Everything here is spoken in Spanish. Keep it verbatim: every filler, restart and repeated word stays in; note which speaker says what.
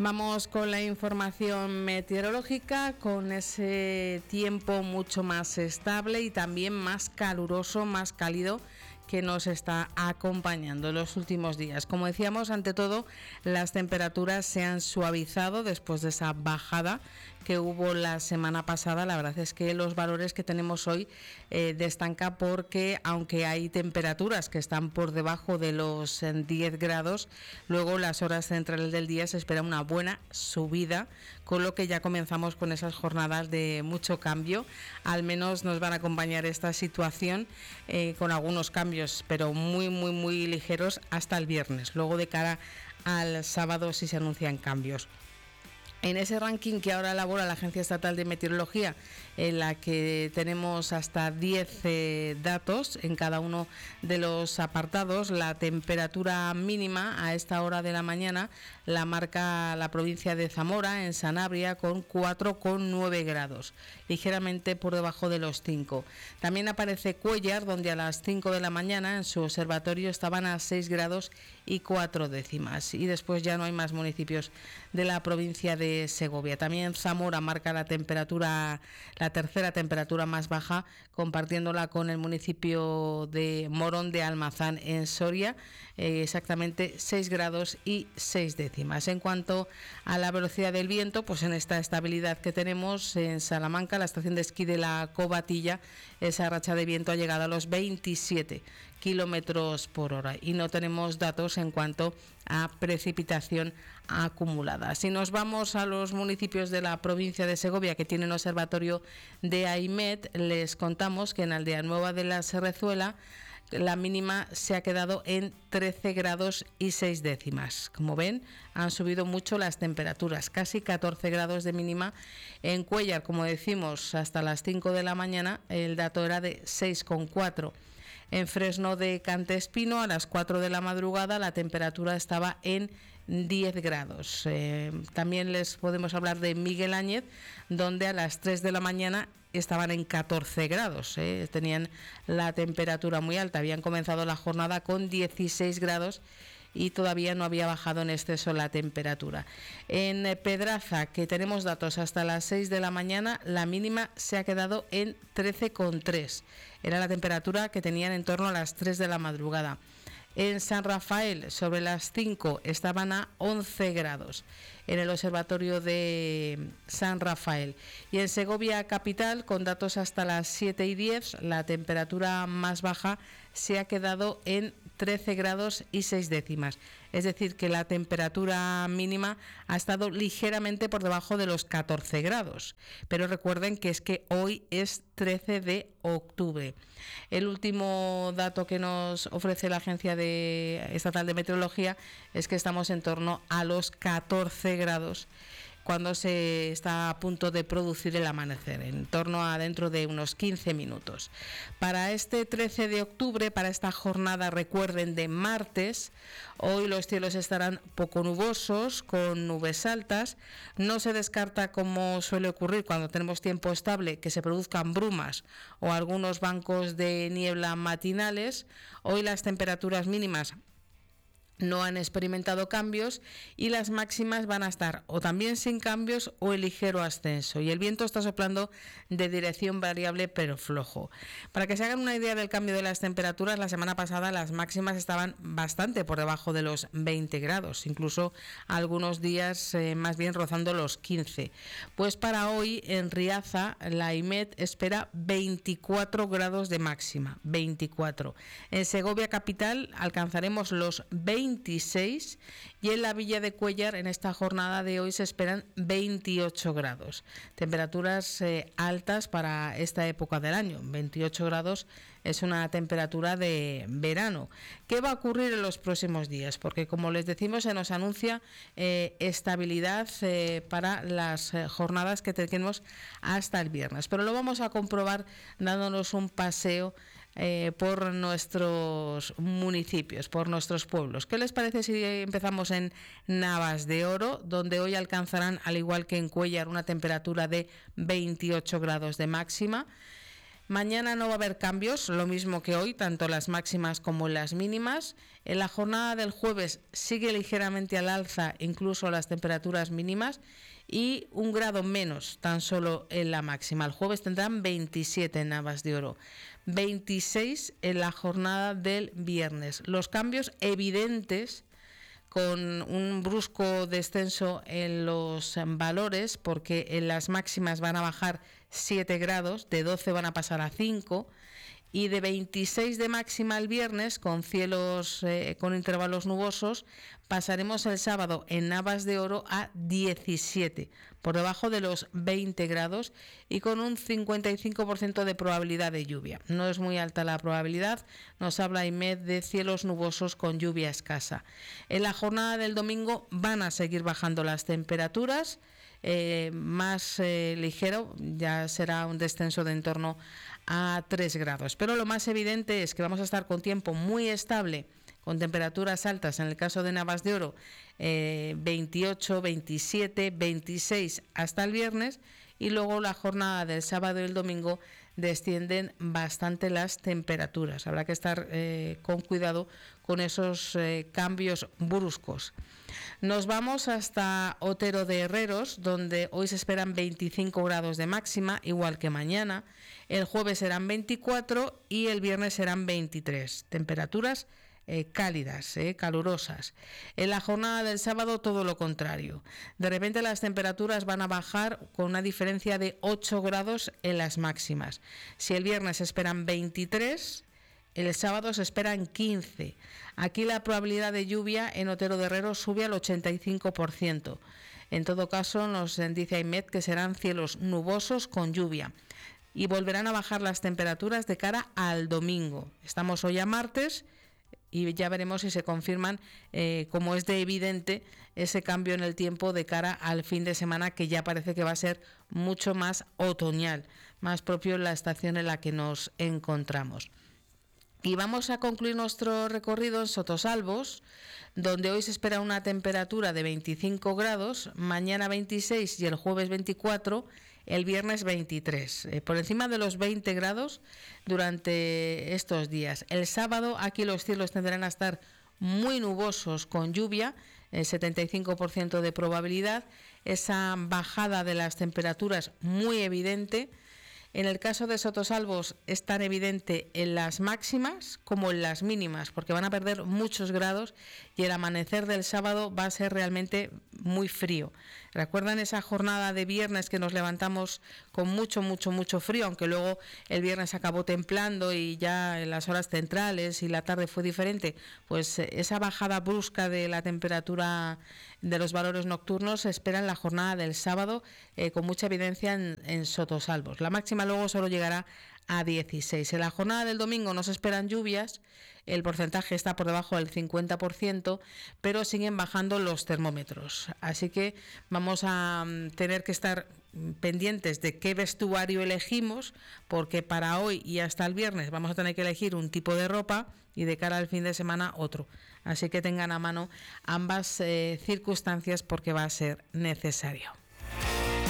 Speaker 1: Vamos con la información meteorológica, con ese tiempo mucho más estable y también más caluroso, más cálido que nos está acompañando en los últimos días. Como decíamos, ante todo, las temperaturas se han suavizado después de esa bajada que hubo la semana pasada. La verdad es que los valores que tenemos hoy eh, destacan porque, aunque hay temperaturas que están por debajo de los diez grados, luego las horas centrales del día se espera una buena subida, con lo que ya comenzamos con esas jornadas de mucho cambio. Al menos nos van a acompañar esta situación eh, con algunos cambios, pero muy muy muy ligeros hasta el viernes. Luego, de cara al sábado, sí se anuncian cambios. En ese ranking que ahora elabora la Agencia Estatal de Meteorología, en la que tenemos hasta diez eh, datos en cada uno de los apartados, la temperatura mínima a esta hora de la mañana la marca la provincia de Zamora, en Sanabria, con cuatro coma nueve grados, ligeramente por debajo de los cinco. También aparece Cuéllar, donde a las cinco de la mañana en su observatorio estaban a seis grados y cuatro décimas. Y después ya no hay más municipios de la provincia de Segovia. También Zamora marca la temperatura, la tercera temperatura más baja, compartiéndola con el municipio de Morón de Almazán, en Soria, eh, exactamente seis grados y seis décimas. En cuanto a la velocidad del viento, pues en esta estabilidad que tenemos en Salamanca, la estación de esquí de la Covatilla, esa racha de viento ha llegado a los veintisiete kilómetros por hora y no tenemos datos en cuanto a precipitación acumulada. Si nos vamos a los municipios de la provincia de Segovia que tienen observatorio de AIMET, les contamos que en Aldea Nueva de la Serrezuela la mínima se ha quedado en trece grados y seis décimas. Como ven, han subido mucho las temperaturas, casi catorce grados de mínima. En Cuéllar, como decimos, hasta las cinco de la mañana el dato era de seis coma cuatro. En Fresno de Cantespino, a las cuatro de la madrugada, la temperatura estaba en diez grados. Eh, también les podemos hablar de Miguel Áñez, donde a las tres de la mañana estaban en catorce grados. Eh, tenían la temperatura muy alta. Habían comenzado la jornada con dieciséis grados y todavía no había bajado en exceso la temperatura. En Pedraza, que tenemos datos hasta las seis de la mañana, la mínima se ha quedado en trece coma tres. Era la temperatura que tenían en torno a las tres de la madrugada. En San Rafael, sobre las cinco, estaban a once grados en el observatorio de San Rafael. Y en Segovia capital, con datos hasta las siete y diez, la temperatura más baja se ha quedado en trece grados y seis décimas. Es decir, que la temperatura mínima ha estado ligeramente por debajo de los catorce grados. Pero recuerden que es que hoy es trece de octubre. El último dato que nos ofrece la Agencia de, Estatal de Meteorología es que estamos en torno a los catorce grados cuando se está a punto de producir el amanecer, en torno a dentro de unos quince minutos. Para este trece de octubre, para esta jornada, recuerden, de martes, hoy los cielos estarán poco nubosos, con nubes altas. No se descarta, como suele ocurrir cuando tenemos tiempo estable, que se produzcan brumas o algunos bancos de niebla matinales. Hoy las temperaturas mínimas no han experimentado cambios y las máximas van a estar o también sin cambios o en ligero ascenso, y el viento está soplando de dirección variable pero flojo. Para que se hagan una idea del cambio de las temperaturas, la semana pasada las máximas estaban bastante por debajo de los veinte grados, incluso algunos días eh, más bien rozando los quince. Pues para hoy en Riaza la AIMET espera veinticuatro grados de máxima, veinticuatro. En Segovia capital alcanzaremos los veintiséis y en la Villa de Cuéllar en esta jornada de hoy se esperan veintiocho grados. Temperaturas eh, altas para esta época del año. veintiocho grados es una temperatura de verano. ¿Qué va a ocurrir en los próximos días? Porque, como les decimos, se nos anuncia eh, estabilidad eh, para las eh, jornadas que tenemos hasta el viernes. Pero lo vamos a comprobar dándonos un paseo Eh, por nuestros municipios, por nuestros pueblos. ¿Qué les parece si empezamos en Navas de Oro, donde hoy alcanzarán, al igual que en Cuéllar, una temperatura de veintiocho grados de máxima? Mañana no va a haber cambios, lo mismo que hoy, tanto las máximas como las mínimas. En la jornada del jueves sigue ligeramente al alza, incluso las temperaturas mínimas, y un grado menos tan solo en la máxima. El jueves tendrán veintisiete en Navas de Oro, veintiséis en la jornada del viernes. Los cambios evidentes, con un brusco descenso en los valores, porque en las máximas van a bajar siete grados, de doce van a pasar a cinco, y de veintiséis de máxima el viernes, con cielos eh, con intervalos nubosos, pasaremos el sábado en Navas de Oro a diecisiete, por debajo de los veinte grados y con un cincuenta y cinco por ciento de probabilidad de lluvia. No es muy alta la probabilidad, nos habla I M E D de cielos nubosos con lluvia escasa. En la jornada del domingo van a seguir bajando las temperaturas, eh, más eh, ligero, ya será un descenso de en torno a tres grados. Pero lo más evidente es que vamos a estar con tiempo muy estable, con temperaturas altas, en el caso de Navas de Oro, eh, veintiocho, veintisiete, veintiséis hasta el viernes, y luego la jornada del sábado y el domingo descienden bastante las temperaturas. Habrá que estar eh, con cuidado con esos eh, cambios bruscos. Nos vamos hasta Otero de Herreros, donde hoy se esperan veinticinco grados de máxima, igual que mañana. El jueves serán veinticuatro y el viernes serán veintitrés. Temperaturas Eh, cálidas, eh, calurosas. En la jornada del sábado todo lo contrario. De repente las temperaturas van a bajar con una diferencia de ocho grados en las máximas. Si el viernes se esperan veintitrés, el sábado se esperan quince. Aquí la probabilidad de lluvia en Otero de Herreros sube al ochenta y cinco por ciento. En todo caso, nos dice I M E D que serán cielos nubosos con lluvia. Y volverán a bajar las temperaturas de cara al domingo. Estamos hoy a martes, y ya veremos si se confirman, eh, como es de evidente, ese cambio en el tiempo de cara al fin de semana, que ya parece que va a ser mucho más otoñal, más propio en la estación en la que nos encontramos. Y vamos a concluir nuestro recorrido en Sotosalbos, donde hoy se espera una temperatura de veinticinco grados, mañana veintiséis y el jueves veinticuatro, el viernes veintitrés, eh, por encima de los veinte grados durante estos días. El sábado aquí los cielos tendrán a estar muy nubosos con lluvia, el setenta y cinco por ciento de probabilidad, esa bajada de las temperaturas muy evidente. En el caso de Sotosalbos es tan evidente en las máximas como en las mínimas, porque van a perder muchos grados y el amanecer del sábado va a ser realmente muy frío. ¿Recuerdan esa jornada de viernes que nos levantamos con mucho, mucho, mucho frío? Aunque luego el viernes acabó templando y ya en las horas centrales y la tarde fue diferente. Pues esa bajada brusca de la temperatura de los valores nocturnos se espera en la jornada del sábado, eh, con mucha evidencia en, en Sotosalbos. La máxima luego solo llegará a dieciséis. En la jornada del domingo no se esperan lluvias, el porcentaje está por debajo del cincuenta por ciento, pero siguen bajando los termómetros. Así que vamos a tener que estar pendientes de qué vestuario elegimos, porque para hoy y hasta el viernes vamos a tener que elegir un tipo de ropa y de cara al fin de semana otro. Así que tengan a mano ambas eh, circunstancias, porque va a ser necesario.